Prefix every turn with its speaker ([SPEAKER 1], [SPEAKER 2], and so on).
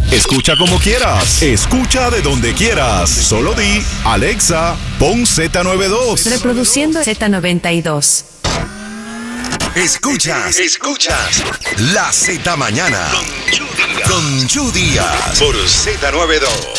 [SPEAKER 1] Escucha como quieras. Escucha de donde quieras. Solo di, Alexa, pon Z92.
[SPEAKER 2] Reproduciendo Z92.
[SPEAKER 3] Escuchas La Z Mañana con Chu Díaz por Z92.